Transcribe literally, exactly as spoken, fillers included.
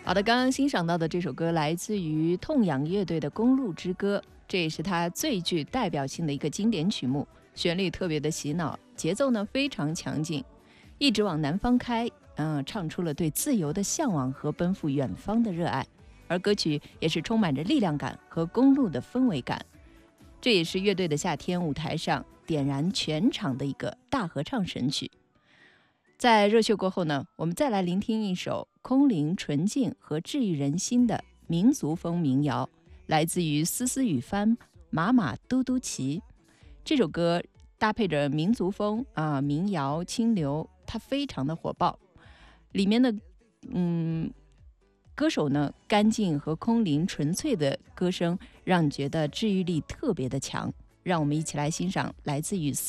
好的，刚刚欣赏到的这首歌来自于痛仰乐队的《公路之歌》，这也是它最具代表性的一个经典曲目，旋律特别的洗脑，节奏呢非常强劲，一直往南方开，嗯、呃，唱出了对自由的向往和奔赴远方的热爱，而歌曲也是充满着力量感和公路的氛围感，这也是乐队的夏天舞台上点燃全场的一个大合唱神曲。在热秀过后呢，我们再来聆听一首空灵纯净和治愈人心的民族风民谣，来自于丝丝雨帆马马嘟嘟齐。这首歌搭配着民族风啊、民谣清流，它非常的火爆，里面的嗯歌手呢干净和空灵纯粹的歌声，让你觉得治愈力特别的强。让我们一起来欣赏来自于